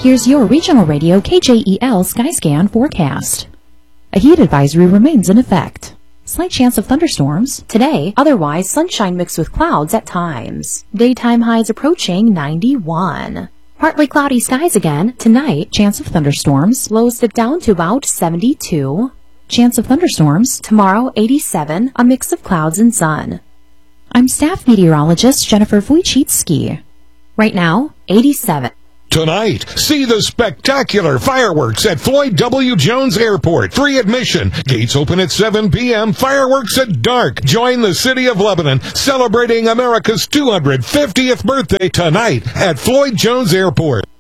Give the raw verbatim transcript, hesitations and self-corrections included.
Here's your regional radio K J E L Skyscan forecast. A heat advisory remains in effect. Slight chance of thunderstorms today, otherwise sunshine mixed with clouds at times. Daytime highs approaching ninety-one. Partly cloudy skies again tonight, chance of thunderstorms, lows dip down to about seventy-two. Chance of thunderstorms tomorrow, eighty-seven, a mix of clouds and sun. I'm staff meteorologist Jennifer Wojcicki. Right now, eighty-seven. Tonight, see the spectacular fireworks at Floyd W. Jones Airport. Free admission. Gates open at seven p.m. Fireworks at dark. Join the City of Lebanon celebrating America's two hundred fiftieth birthday tonight at Floyd Jones Airport.